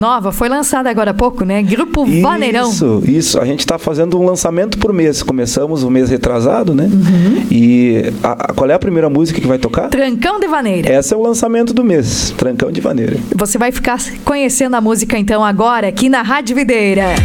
Nova, foi lançada agora há pouco, né? Grupo Vaneirão. Isso. A gente está fazendo um lançamento por mês. Começamos o mês retrasado, né? E qual é a primeira música que vai tocar? Trancão de Vaneira. Esse é o lançamento do mês, Trancão de Vaneira. Você vai ficar conhecendo a música, então, agora, aqui na Rádio Videira.